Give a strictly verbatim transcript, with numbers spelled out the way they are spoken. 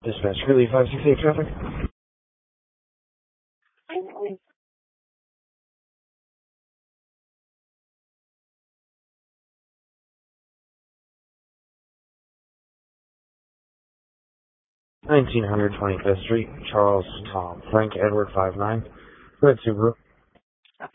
Dispatch Greeley five sixty-eight traffic. nineteen hundred twenty-fifth Street, Charles Tom Frank Edward five nine. Red Subaru.